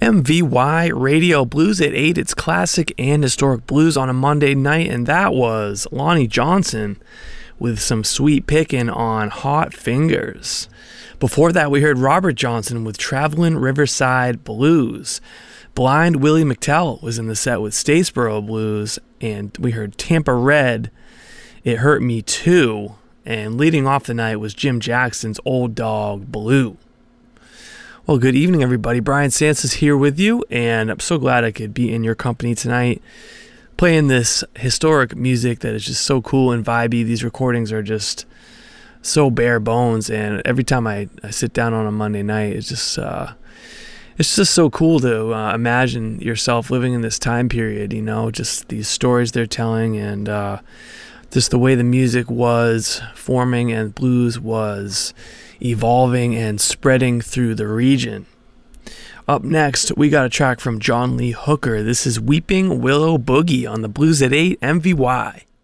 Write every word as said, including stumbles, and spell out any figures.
M V Y Radio Blues at eight. It's classic and historic blues on a Monday night, and that was Lonnie Johnson with some sweet pickin' on Hot Fingers. Before that, we heard Robert Johnson with Travelin' Riverside Blues. Blind Willie McTell was in the set with Statesboro Blues, and we heard Tampa Red, It Hurt Me Too. And leading off the night was Jim Jackson's Old Dog Blue. Well, good evening, everybody. Brian Sands is here with you, and I'm so glad I could be in your company tonight, playing this historic music that is just so cool and vibey. These recordings are just so bare bones, and every time I, I sit down on a Monday night, it's just uh, it's just so cool to uh, imagine yourself living in this time period, you know, just these stories they're telling, and uh, just the way the music was forming and blues was evolving and spreading through the region. Up next, we got a track from John Lee Hooker. This is Weeping Willow Boogie on the Blues at eight M V Y.